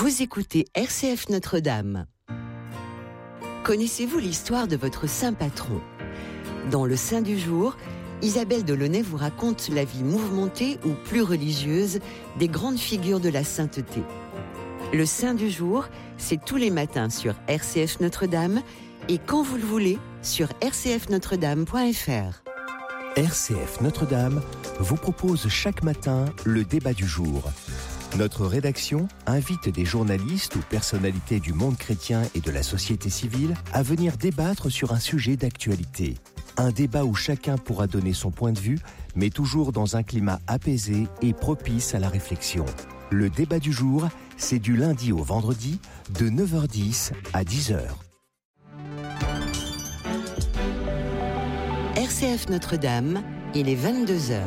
Vous écoutez RCF Notre-Dame. Connaissez-vous l'histoire de votre saint patron ? Dans le Saint du jour, Isabelle Delaunay vous raconte la vie mouvementée ou plus religieuse des grandes figures de la sainteté. Le Saint du jour, c'est tous les matins sur RCF Notre-Dame et quand vous le voulez sur rcfnotredame.fr. RCF Notre-Dame vous propose chaque matin le débat du jour. Notre rédaction invite des journalistes ou personnalités du monde chrétien et de la société civile à venir débattre sur un sujet d'actualité. Un débat où chacun pourra donner son point de vue, mais toujours dans un climat apaisé et propice à la réflexion. Le débat du jour, c'est du lundi au vendredi, de 9h10 à 10h. RCF Notre-Dame, il est 22h.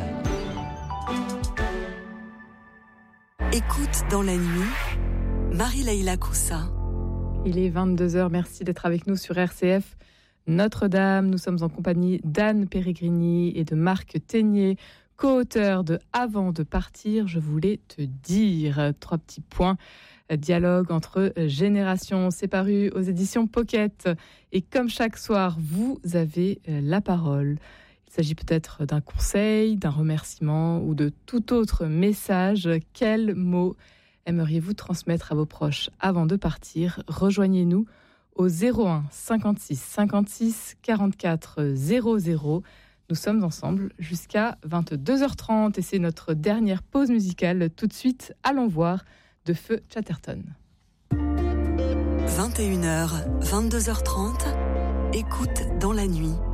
Écoute dans la nuit, Marie-Laïla Coussa. Il est 22h, merci d'être avec nous sur RCF Notre-Dame. Nous sommes en compagnie d'Anne Péregrini et de Marc Ténier, co-auteur de Avant de partir, je voulais te dire. 3 petits points. Dialogue entre générations, c'est paru aux éditions Pocket. Et comme chaque soir, vous avez la parole. Il s'agit peut-être d'un conseil, d'un remerciement ou de tout autre message. Quels mots aimeriez-vous transmettre à vos proches avant de partir ? Rejoignez-nous au 01 56 56 44 00. Nous sommes ensemble jusqu'à 22h30 et c'est notre dernière pause musicale. Tout de suite, allons voir de Feu Chatterton. 21h, 22h30, écoute dans la nuit.